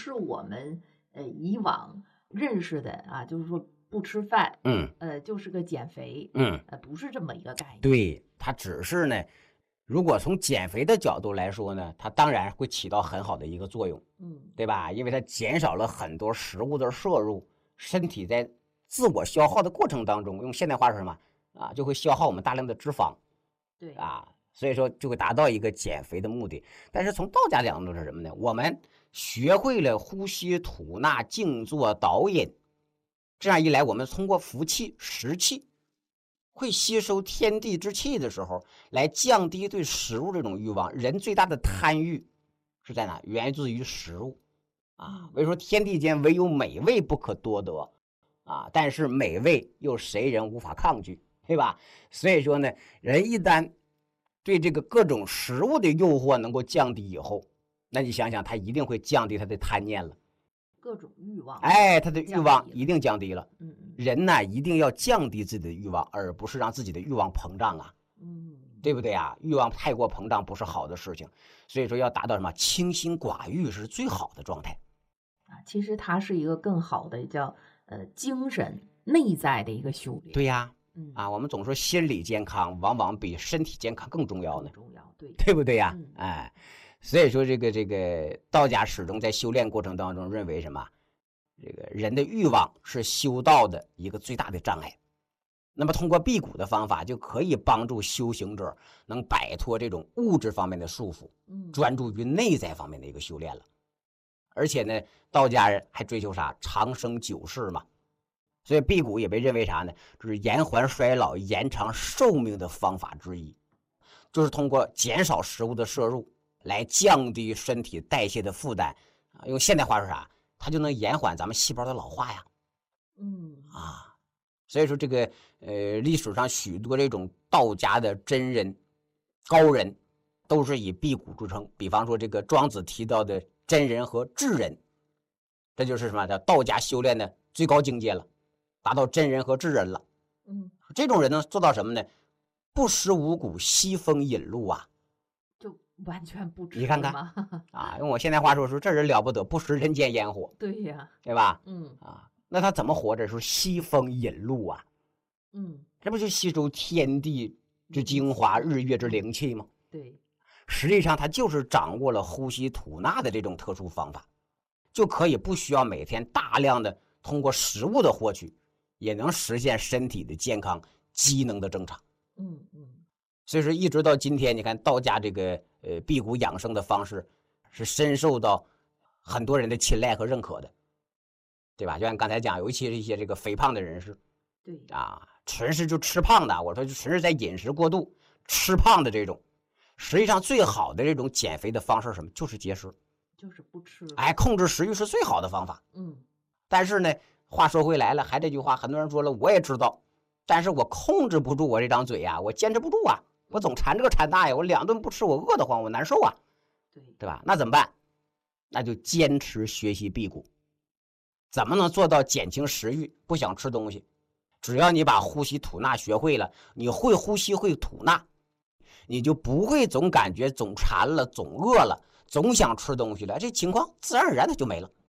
是我们以往认识的啊，就是说不吃饭，就是个减肥，不是这么一个概念。 对，它只是呢，如果从减肥的角度来说呢，它当然会起到很好的一个作用，对吧？因为它减少了很多食物的摄入，身体在自我消耗的过程当中，用现代话是什么啊，就会消耗我们大量的脂肪， 对啊，所以说就会达到一个减肥的目的。但是从道家角度是什么呢？我们学会了呼吸、吐纳、静坐、导引，这样一来，我们通过服气、食气，会吸收天地之气的时候，来降低对食物这种欲望。人最大的贪欲是在哪？源自于食物啊。为说天地间唯有美味不可多得啊，但是美味又谁人无法抗拒，对吧？所以说呢，人一旦对这个各种食物的诱惑能够降低以后，那你想想，他一定会降低他的贪念了。 各种欲望， 他的欲望一定降低了。人呢一定要降低自己的欲望，而不是让自己的欲望膨胀啊。对不对啊？欲望太过膨胀不是好的事情，所以说要达到什么清心寡欲是最好的状态啊。其实它是一个更好的叫精神内在的一个修炼。 对呀，我们总说心理健康往往比身体健康更重要呢，对不对呀？所以说这个道家始终在修炼过程当中认为什么？这个人的欲望是修道的一个最大的障碍。那么通过辟谷的方法，就可以帮助修行者能摆脱这种物质方面的束缚，专注于内在方面的一个修炼了。而且呢，道家人还追求啥？长生久世嘛。所以辟谷也被认为啥呢？就是延缓衰老、延长寿命的方法之一，就是通过减少食物的摄入来降低身体代谢的负担。用现代话说啥？它就能延缓咱们细胞的老化呀。所以说这个历史上许多这种道家的真人高人都是以辟谷著称。比方说这个庄子提到的真人和智人，这就是什么叫道家修炼的最高境界了，达到真人和智人了。这种人呢做到什么呢？不食五谷，西风饮露啊， 就完全不吃。 你看看用我现在话说这人了不得，不食人间烟火。 对呀， 对吧？那他怎么活着？说西风饮露啊，这不就吸收天地之精华、日月之灵气吗？ 对， 实际上他就是掌握了呼吸吐纳的这种特殊方法，就可以不需要每天大量的通过食物的获取，也能实现身体的健康、机能的正常。所以说一直到今天，你看道家这个辟谷养生的方式是深受到很多人的青睐和认可的。对吧？就像刚才讲，尤其是一些这个肥胖的人士， 对纯是就吃胖的，我说就纯是在饮食过度吃胖的这种，实际上最好的这种减肥的方式是什么？就是节食， 就是不吃。 控制食欲是最好的方法。但是呢，话说回来了，还这句话，很多人说了，我也知道，但是我控制不住我这张嘴呀，我坚持不住啊，我总馋这个馋那呀，我2顿不吃，我饿得慌，我难受啊，对吧？那怎么办？那就坚持学习辟谷。怎么能做到减轻食欲，不想吃东西？只要你把呼吸吐纳学会了，你会呼吸会吐纳，你就不会总感觉总馋了、总饿了、总想吃东西了，这情况自然而然的就没了。